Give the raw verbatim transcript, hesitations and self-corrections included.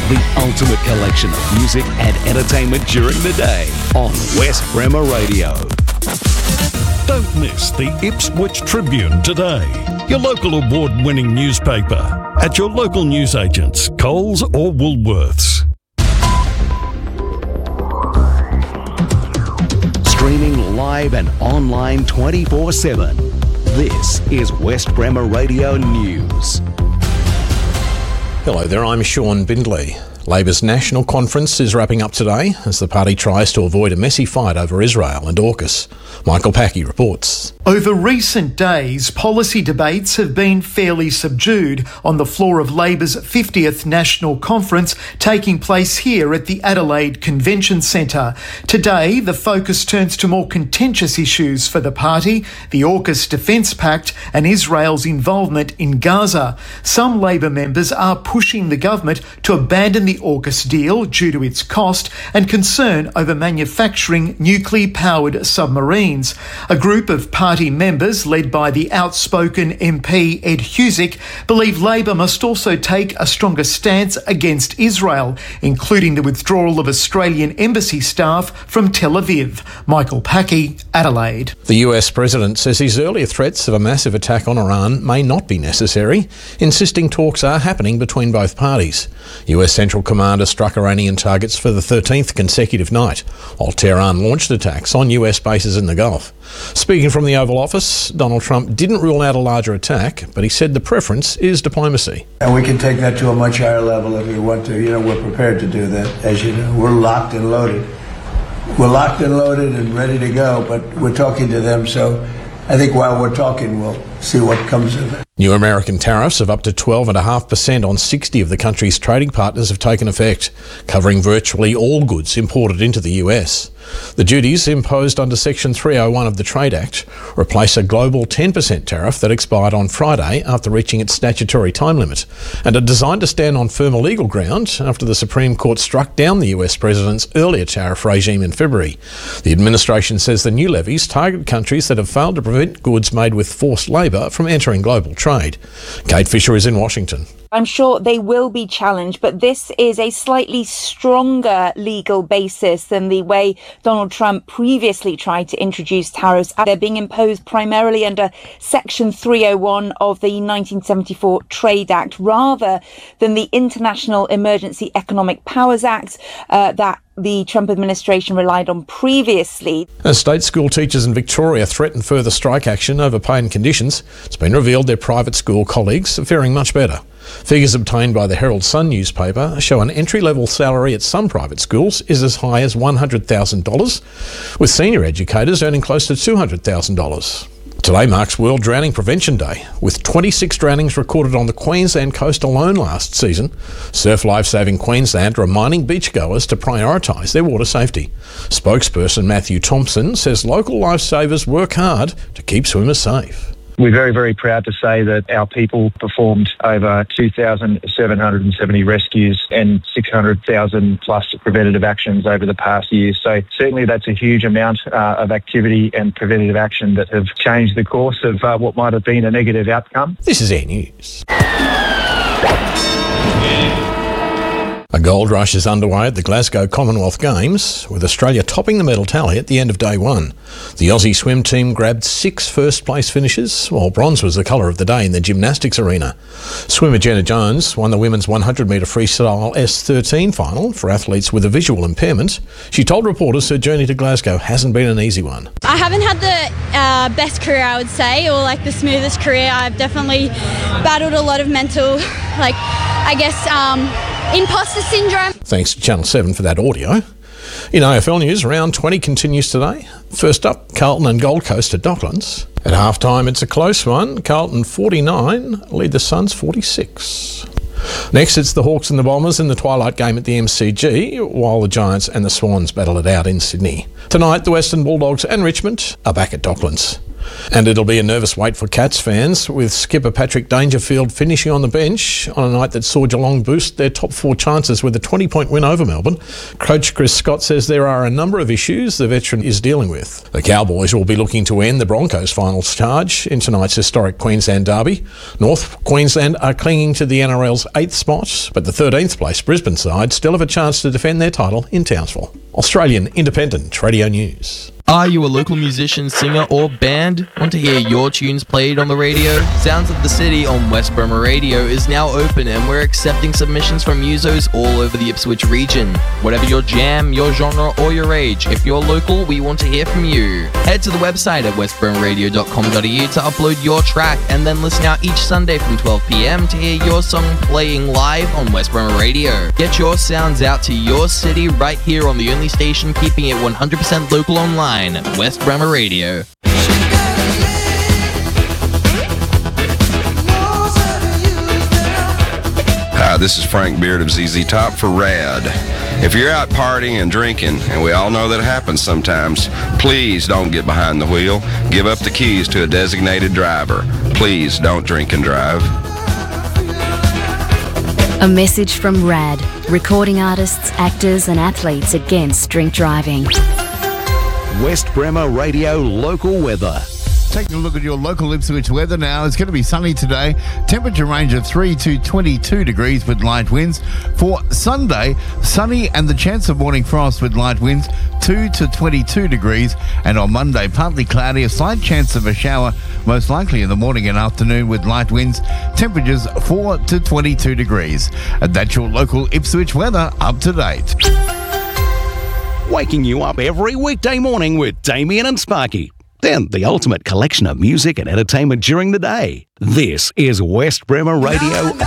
the ultimate collection of music and entertainment during the day on West Bremer Radio. Don't miss the Ipswich Tribune today, your local award-winning newspaper, at your local newsagents, Coles or Woolworths. Streaming live and online twenty-four seven. This is West Bremer Radio News. Hello there, I'm Sean Bindley. Labor's national conference is wrapping up today as the party tries to avoid a messy fight over Israel and AUKUS. Michael Packey reports. Over recent days, policy debates have been fairly subdued on the floor of Labor's fiftieth National Conference taking place here at the Adelaide Convention Centre. Today, the focus turns to more contentious issues for the party, the AUKUS Defence Pact and Israel's involvement in Gaza. Some Labor members are pushing the government to abandon the AUKUS deal due to its cost and concern over manufacturing nuclear-powered submarines. A group of party members, led by the outspoken M P Ed Husic, believe Labor must also take a stronger stance against Israel, including the withdrawal of Australian embassy staff from Tel Aviv. Michael Packey, Adelaide. The U S President says his earlier threats of a massive attack on Iran may not be necessary, insisting talks are happening between both parties. U S Central Command struck Iranian targets for the thirteenth consecutive night, while Tehran launched attacks on U S bases in the Gulf. Speaking from the Oval Office, Donald Trump didn't rule out a larger attack, but he said the preference is diplomacy. And we can take that to a much higher level if we want to. You know, we're prepared to do that, as you know. We're locked and loaded. We're locked and loaded and ready to go, but we're talking to them, so I think while we're talking, we'll see what comes of it. New American tariffs of up to twelve point five percent on sixty of the country's trading partners have taken effect, covering virtually all goods imported into the U S. The duties imposed under Section three oh one of the Trade Act replace a global ten percent tariff that expired on Friday after reaching its statutory time limit, and are designed to stand on firmer legal ground after the Supreme Court struck down the U S President's earlier tariff regime in February. The administration says the new levies target countries that have failed to prevent goods made with forced labour from entering global trade. Kate Fisher is in Washington. I'm sure they will be challenged, but this is a slightly stronger legal basis than the way Donald Trump previously tried to introduce tariffs. They're being imposed primarily under Section three oh one of the nineteen seventy-four Trade Act, rather than the International Emergency Economic Powers Act uh, that the Trump administration relied on previously. As state school teachers in Victoria threaten further strike action over pay and conditions, it's been revealed their private school colleagues are faring much better. Figures obtained by the Herald Sun newspaper show an entry-level salary at some private schools is as high as one hundred thousand dollars, with senior educators earning close to two hundred thousand dollars. Today marks World Drowning Prevention Day, with twenty-six drownings recorded on the Queensland coast alone last season. Surf Lifesaving Queensland reminding beachgoers to prioritise their water safety. Spokesperson Matthew Thompson says local lifesavers work hard to keep swimmers safe. We're very, very proud to say that our people performed over two thousand seven hundred seventy rescues and six hundred thousand plus preventative actions over the past year. So certainly that's a huge amount uh, of activity and preventative action that have changed the course of uh, what might have been a negative outcome. This is Air News. A gold rush is underway at the Glasgow Commonwealth Games, with Australia topping the medal tally at the end of day one. The Aussie swim team grabbed six first-place finishes, while bronze was the colour of the day in the gymnastics arena. Swimmer Jenna Jones won the women's one hundred metre freestyle S thirteen final for athletes with a visual impairment. She told reporters her journey to Glasgow hasn't been an easy one. I haven't had the uh, best career, I would say, or like the smoothest career. I've definitely battled a lot of mental, like, I guess, um, imposter syndrome. Thanks to Channel seven for that audio. In A F L news, round twenty continues today. First up, Carlton and Gold Coast at Docklands. At half-time, it's a close one. Carlton forty-nine, lead the Suns forty-six. Next, it's the Hawks and the Bombers in the twilight game at the M C G, while the Giants and the Swans battle it out in Sydney. Tonight, the Western Bulldogs and Richmond are back at Docklands. And it'll be a nervous wait for Cats fans, with skipper Patrick Dangerfield finishing on the bench on a night that saw Geelong boost their top four chances with a twenty-point win over Melbourne. Coach Chris Scott says there are a number of issues the veteran is dealing with. The Cowboys will be looking to end the Broncos' finals charge in tonight's historic Queensland derby. North Queensland are clinging to the N R L's eighth spot, but the thirteenth place Brisbane side still have a chance to defend their title in Townsville. Australian Independent Radio News. Are you a local musician, singer or band? Want to hear your tunes played on the radio? Sounds of the City on West Bremer Radio is now open and we're accepting submissions from musos all over the Ipswich region. Whatever your jam, your genre or your age, if you're local, we want to hear from you. Head to the website at west bremer radio dot com dot a u to upload your track and then listen out each Sunday from twelve p m to hear your song playing live on West Bremer Radio. Get your sounds out to your city right here on the only station keeping it one hundred percent local online. West Bremer Radio. Hi, this is Frank Beard of Z Z Top for RAD. If you're out partying and drinking, and we all know that happens sometimes, please don't get behind the wheel. Give up the keys to a designated driver. Please don't drink and drive. A message from RAD, recording artists, actors and athletes against drink driving. West Bremer Radio local weather. Taking a look at your local Ipswich weather now. It's going to be sunny today. Temperature range of three to twenty-two degrees with light winds. For Sunday, sunny and the chance of morning frost with light winds, two to twenty-two degrees. And on Monday, partly cloudy, a slight chance of a shower, most likely in the morning and afternoon with light winds. Temperatures four to twenty-two degrees. And that's your local Ipswich weather up to date. Waking you up every weekday morning with Damien and Sparky. Then the ultimate collection of music and entertainment during the day. This is West Bremer Radio